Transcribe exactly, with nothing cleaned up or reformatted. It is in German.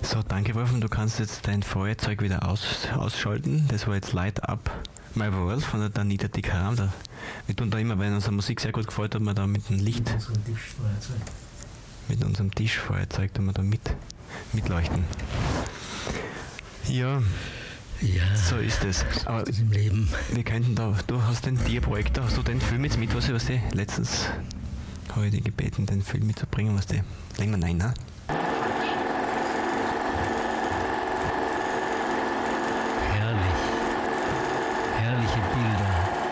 So, danke Wolfgang, du kannst jetzt dein Feuerzeug wieder aus, ausschalten. Das war jetzt Light Up My World von der Danita Dikaram. Da, wir tun da immer, weil unsere Musik sehr gut gefällt, hat man da mit dem Licht, Mit unserem Tischfeuerzeug. mit unserem Tischfeuerzeug, tun wir da mit, mitleuchten. Ja, Ja, so ist es. Aber das im Leben. wir könnten da, du hast den Tierprojektor, hast du den Film jetzt mit, was ich, was ich letztens habe ich dich gebeten, den Film mitzubringen, was die, denken wir nein, ne?